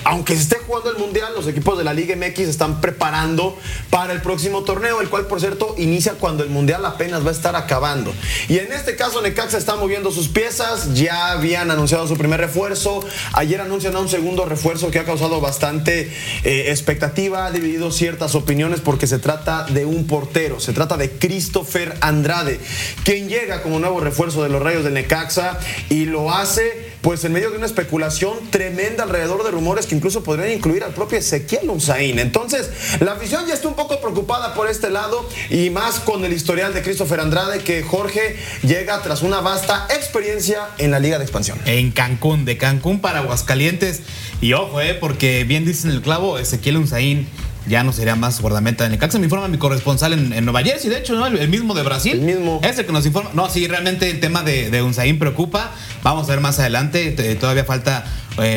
aunque se esté jugando el Mundial, los equipos de la Liga MX están preparando para el próximo torneo, el cual, por cierto, inicia cuando el Mundial apenas va a estar acabando. Y en este caso, Necaxa está moviendo sus piezas, ya habían anunciado su primer refuerzo, ayer anuncian a un segundo refuerzo que ha causado bastante expectativa, ha dividido ciertas opiniones porque se trata de un portero, se trata de Christopher Andrade, quien llega como nuevo refuerzo de los Rayos del Necaxa y lo hace pues en medio de una especulación tremenda alrededor de rumores que incluso podrían incluir al propio Ezequiel Unzaín. Entonces, la afición ya está un poco preocupada por este lado y más con el historial de Christopher Andrade, que Jorge llega tras una vasta experiencia en la Liga de Expansión. En Cancún, de Cancún para Aguascalientes. Y ojo, porque bien dicen el clavo, Ezequiel Unzaín ya no sería más guardameta de Necaxa. Me informa mi corresponsal en Nueva Jersey, de hecho, ¿no? El mismo de Brasil. El mismo. Es el que nos informa. No, sí, realmente el tema de Unzaín preocupa. Vamos a ver más adelante. Todavía falta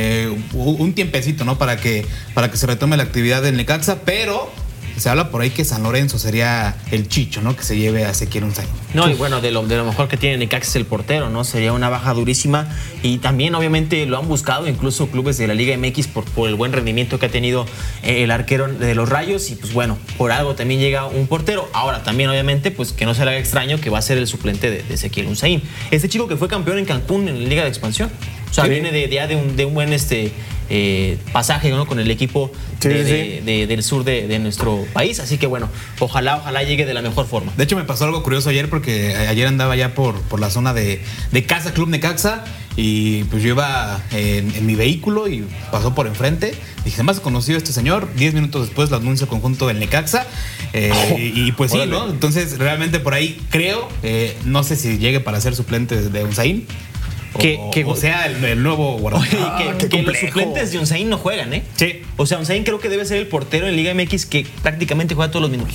un tiempecito, ¿no? Para que se retome la actividad del Necaxa, pero se habla por ahí que San Lorenzo sería el chicho, ¿no? Que se lleve a Ezequiel Unzaín. No, y bueno, de lo mejor que tiene Necaxa es el portero, ¿no? Sería una baja durísima. Y también, obviamente, lo han buscado incluso clubes de la Liga MX por el buen rendimiento que ha tenido el arquero de los Rayos. Y pues bueno, por algo también llega un portero. Ahora, también, obviamente, pues que no se le haga extraño que va a ser el suplente de Ezequiel Unzaín. Este chico que fue campeón en Cancún en la Liga de Expansión. O sea, sí, viene de un buen pasaje, ¿no? Con el equipo del sur de nuestro país. Así que bueno, ojalá llegue de la mejor forma. De hecho, me pasó algo curioso ayer porque ayer andaba ya por la zona de Casa Club Necaxa y pues yo iba en mi vehículo y pasó por enfrente. Dije, más conocido este señor. 10 minutos después lo anuncio conjunto del Necaxa. Y pues sí, ¿no? Entonces realmente por ahí creo, no sé si llegue para ser suplente de Unzaín. O sea, el nuevo guardameta. Que los suplentes de Unzaín no juegan, ¿eh? Sí. O sea, Unzaín creo que debe ser el portero en Liga MX que prácticamente juega todos los minutos.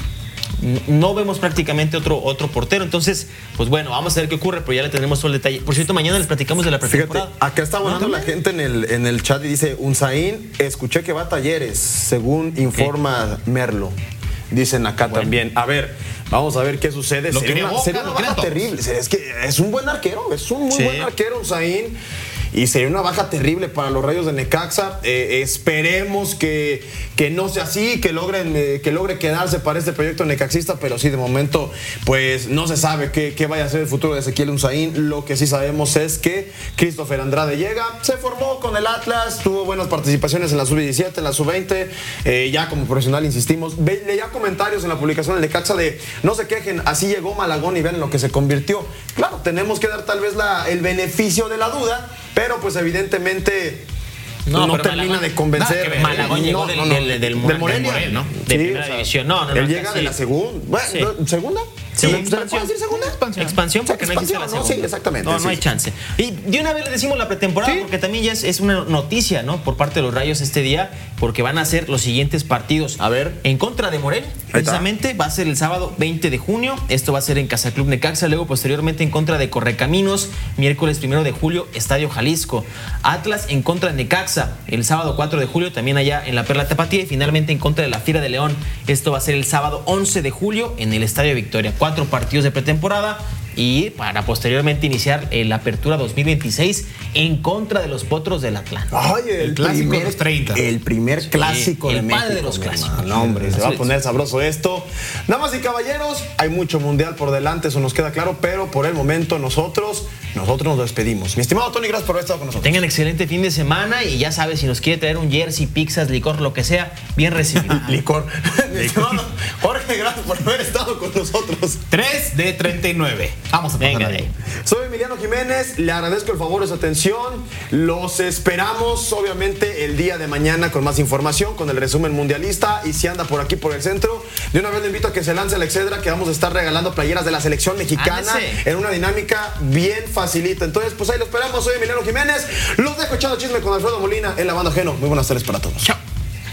No vemos prácticamente otro portero. Entonces, pues bueno, vamos a ver qué ocurre, pero ya le tendremos todo el detalle. Por cierto, mañana les platicamos de la pretemporada. Fíjate, acá está hablando la gente en el chat y dice, Unzaín, escuché que va a Talleres, según informa Merlo. Dicen acá también. A ver, vamos a ver qué sucede. Sería una baja terrible. Es que es un buen arquero, es un muy buen arquero, Unzaín. Y sería una baja terrible para los Rayos de Necaxa. Esperemos que no sea así, que logre quedarse para este proyecto necaxista, pero sí, de momento, pues no se sabe qué vaya a ser el futuro de Ezequiel Unzaín. Lo que sí sabemos es que Christopher Andrade llega, se formó con el Atlas, tuvo buenas participaciones en la sub-17, en la sub-20, ya como profesional, insistimos. Leía comentarios en la publicación del Necaxa de no se quejen, así llegó Malagón y ven lo que se convirtió. Claro, tenemos que dar tal vez el beneficio de la duda, pero pues evidentemente no termina de convencer. Malagón llegó del Morelia, ¿no? De primera división. Él llega de la segunda. Bueno, ¿segunda? Sí, ¿Se puede decir segunda? Expansión porque no existe la segunda. Sí, exactamente. No hay chance. Y de una vez le decimos la pretemporada porque también ya es una noticia, ¿no? Por parte de los Rayos este día, porque van a hacer los siguientes partidos. A ver. En contra de Morelia, precisamente, va a ser el sábado 20 de junio. Esto va a ser en Casa Club Necaxa. Luego, posteriormente, en contra de Correcaminos, miércoles 1 de julio, Estadio Jalisco. Atlas en contra de Necaxa, el sábado 4 de julio, también allá en la Perla Tapatía. Y finalmente en contra de la Fiera de León. Esto va a ser el sábado 11 de julio en el Estadio Victoria. 4 partidos de pretemporada y para posteriormente iniciar la apertura 2026 en contra de los Potros del Atlántico. Ay, el clásico de los 30. El primer clásico de México. El padre de los clásicos. No, hombre, se va a poner sabroso esto. Damas y caballeros, hay mucho mundial por delante, eso nos queda claro, pero por el momento nosotros nos despedimos. Mi estimado Tony, gracias por haber estado con nosotros. Tengan excelente fin de semana y ya sabes, si nos quiere traer un jersey, pizzas, licor, lo que sea, bien recibido. Licor. Mi estimado Jorge, gracias por haber estado con nosotros. 3 de 39. Vamos a pasar ahí. Soy Emiliano Jiménez, le agradezco el favor de su atención. Los esperamos, obviamente, el día de mañana con más información, con el resumen mundialista. Y si anda por aquí, por el centro, de una vez le invito a que se lance a la Excedra, que vamos a estar regalando playeras de la selección mexicana en una dinámica bien facilita. Entonces, pues ahí lo esperamos. Soy Emiliano Jiménez. Los dejo echando chisme con Alfredo Molina en La Banda Ajeno. Muy buenas tardes para todos. Chao.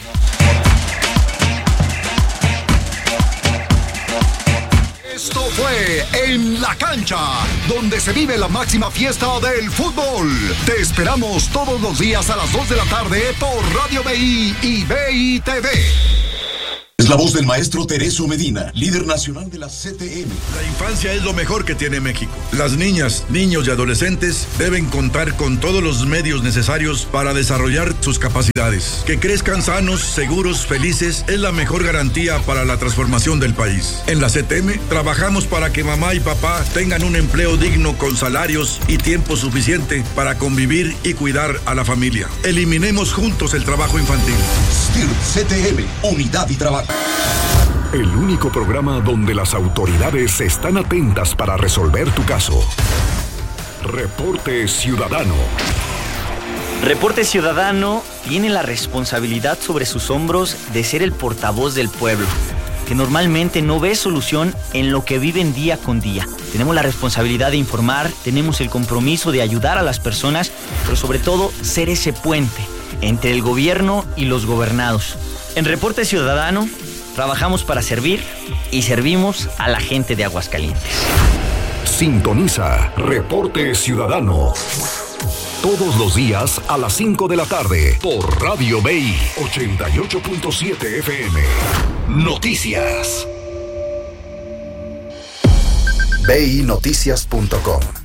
Esto fue En la Cancha, donde se vive la máxima fiesta del fútbol. Te esperamos todos los días a las 2 de la tarde por Radio BI y BI TV. Es la voz del maestro Tereso Medina, líder nacional de la CTM. La infancia es lo mejor que tiene México. Las niñas, niños y adolescentes deben contar con todos los medios necesarios para desarrollar sus capacidades. Que crezcan sanos, seguros, felices es la mejor garantía para la transformación del país. En la CTM trabajamos para que mamá y papá tengan un empleo digno con salarios y tiempo suficiente para convivir y cuidar a la familia. Eliminemos juntos el trabajo infantil. STIR CTM, unidad y trabajo. El único programa donde las autoridades están atentas para resolver tu caso. Reporte Ciudadano. Reporte Ciudadano tiene la responsabilidad sobre sus hombros de ser el portavoz del pueblo, que normalmente no ve solución en lo que viven día con día. Tenemos la responsabilidad de informar, tenemos el compromiso de ayudar a las personas, pero sobre todo ser ese puente entre el gobierno y los gobernados. En Reporte Ciudadano trabajamos para servir y servimos a la gente de Aguascalientes. Sintoniza Reporte Ciudadano todos los días a las 5 de la tarde por Radio BI 88.7 FM. Noticias. BINoticias.com